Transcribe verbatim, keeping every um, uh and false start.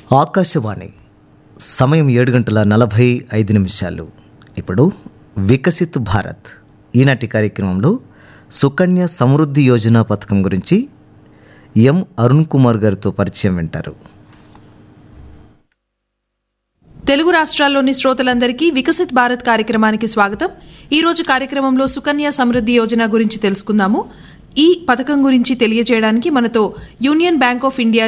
ఆకాశవాణి సమయం ఏడు గంటల నలభై ఐదు నిమిషాలు. ఇప్పుడు వికసిత్ భారత్ ఈనాటి కార్యక్రమంలో సుకన్య సమృద్ధి యోజన పథకం గురించి ఎం అరుణ్ కుమార్ గారితో పరిచయం వింటారు. తెలుగు రాష్ట్రాల్లోని శ్రోతలందరికీ వికసిత్ భారత్ కార్యక్రమానికి స్వాగతం. ఈ రోజు కార్యక్రమంలో సుకన్య సమృద్ధి యోజన గురించి తెలుసుకుందాము. ఈ పథకం గురించి తెలియజేయడానికి మనతో యూనియన్ బ్యాంక్ ఆఫ్ ఇండియా